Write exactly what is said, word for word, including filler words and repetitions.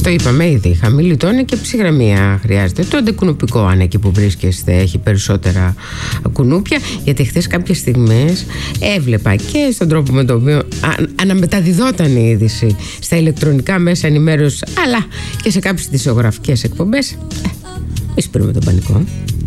Το είπαμε ήδη. Χαμηλή τόνη και ψυχραιμία χρειάζεται. Το αντικουνουπικό, αν εκεί που βρίσκεστε έχει περισσότερα κουνούπια. Γιατί χθες κάποιες στιγμές έβλεπα και στον τρόπο με τον οποίο αναμεταδιδόταν η είδηση στα ηλεκτρονικά μέσα ενημέρωσης, αλλά και σε κάποιες ειδησιογραφικές εκπομπές. Ε, μη σπήρουμε τον πανικό.